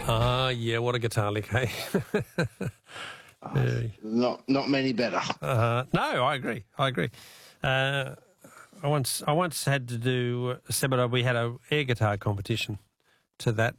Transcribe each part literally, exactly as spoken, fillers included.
Ah, uh, yeah, what a guitar lick, hey? uh, not not many better. Uh, no, I agree. I agree. Uh, I once I once had to do a seminar. We had a air guitar competition to that.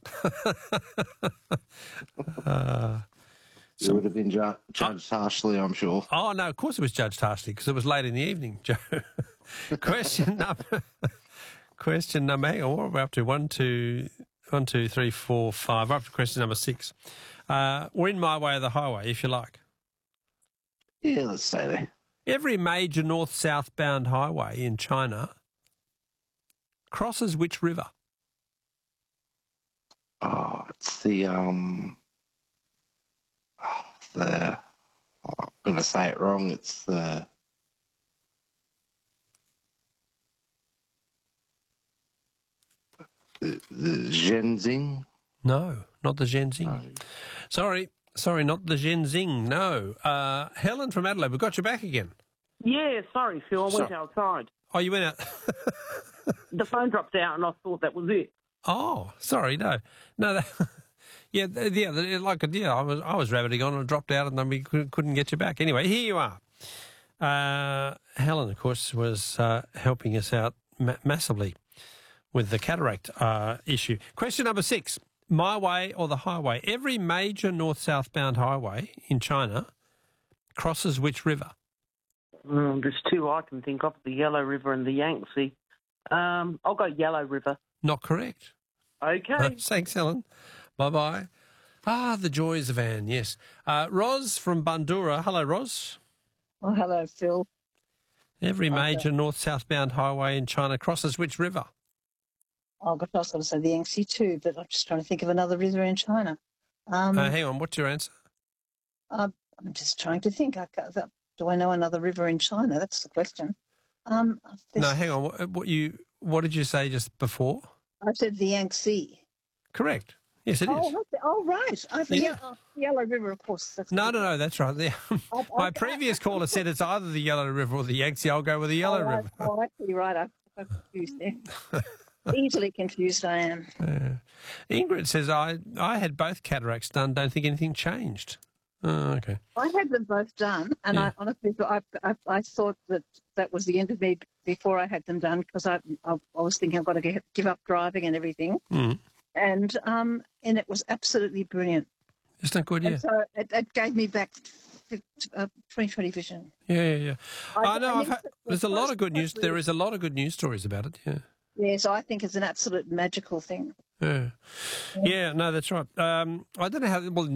uh, You would have been ju- judged oh, harshly, I'm sure. Oh, no, of course it was judged harshly because it was late in the evening, Joe. Question number... Question number... Hang on, what are we up to? One, two, one, two, three, four, five. We're up to question number six. Uh, we're in My Way or the Highway, if you like. Yeah, let's say that. Every major north-south bound highway in China crosses which river? Oh, it's the... um. The, oh, I'm going to say it wrong. It's the the, the Zhenzing. No, not the Zhenzing. No. Sorry, sorry, not the Zhenzing. No, uh, Helen from Adelaide. We've got you back again. Yeah, sorry, Phil. I went so, outside. Oh, you went out. The phone dropped out, and I thought that was it. Oh, sorry, no, no. That, Yeah, yeah, like yeah, I was I was rabbiting on and it dropped out, and then we couldn't get you back. Anyway, here you are. Uh, Helen, of course, was uh, helping us out ma- massively with the cataract uh, issue. Question number six: My Way or the Highway? Every major north-south bound highway in China crosses which river? Mm, there's two I can think of: the Yellow River and the Yangtze. Um, I'll go Yellow River. Not correct. Okay. Uh, thanks, Helen. Bye-bye. Ah, the joys of Anne, yes. Uh, Ros from Bundoora. Hello, Ros. Oh, hello, Phil. Every major okay. north-south bound highway in China crosses which river? Oh, gosh, I was going to say the Yangtze too, but I'm just trying to think of another river in China. Um, uh, hang on, what's your answer? Uh, I'm just trying to think. I, do I know another river in China? That's the question. Um, no, hang on. What, what you? What did you say just before? I said the Yangtze. Correct. Yes, it oh, is. Oh, right. I think yeah. uh, Yellow River, of course. That's no, no, no, that's right. My I, I, previous caller said it's either the Yellow River or the Yangtze. I'll go with the Yellow oh, River. I, oh, actually, right. I'm confused there. Easily confused I am. Uh, Ingrid says, I, I had both cataracts done, don't think anything changed. Oh, okay. I had them both done, and yeah. I honestly thought, I, I, I thought that that was the end of me before I had them done, because I, I, I was thinking I've got to get, give up driving and everything. Mm. And um, and it was absolutely brilliant. Isn't that good, yeah? And so it, it gave me back uh, twenty twenty vision. Yeah, yeah, yeah. I, I know. I I've had, there's a lot of good news. There is a lot of good news stories about it, yeah. Yeah, so I think it's an absolute magical thing. Yeah. Yeah, no, that's right. Um, I don't know how... Well,